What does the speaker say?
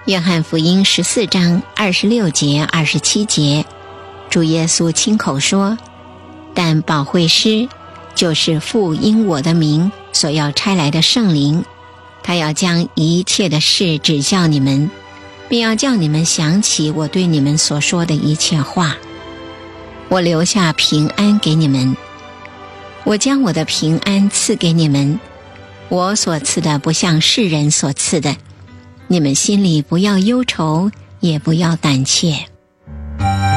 约翰福音14章26节27节，主耶稣亲口说，但保惠师就是父因我的名所要差来的圣灵，他要将一切的事指教你们，并要叫你们想起我对你们所说的一切话。我留下平安给你们，我将我的平安赐给你们，我所赐的不像世人所赐的，你们心里不要忧愁，也不要胆怯。